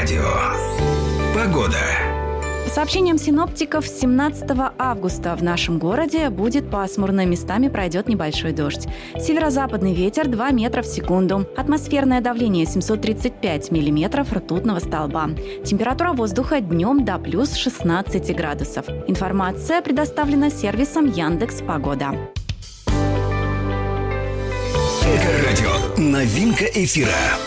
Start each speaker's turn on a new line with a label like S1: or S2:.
S1: Эльдорадио. Погода.
S2: По сообщениям синоптиков, 17 августа в нашем городе будет пасмурно, местами пройдет небольшой дождь. Северо-западный ветер 2 метра в секунду. Атмосферное давление 735 миллиметров ртутного столба. Температура воздуха днем до плюс 16 градусов. Информация предоставлена сервисом Яндекс.Погода.
S1: Эльдорадио. Новинка эфира.